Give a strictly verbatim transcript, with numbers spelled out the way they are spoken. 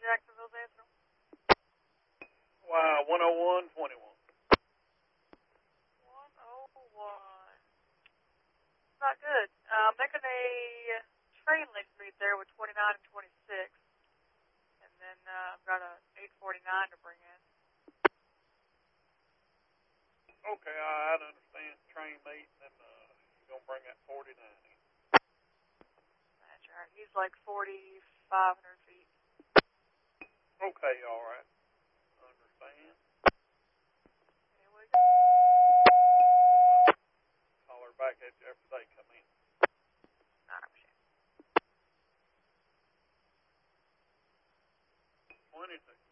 Jacksonville's answer. Wow, one oh one twenty-one. one oh one. Not good. Uh, making a train link meet there with twenty-nine and twenty-six. And then uh, I've got a eight forty-nine to bring in. Okay, I understand. Train meet, and uh, you're going to bring that forty-nine in. That's right. He's like forty-five hundred feet. Okay, all right. Understand. Anyway. Call her back at you after they come in. All right, machine. twenty-two.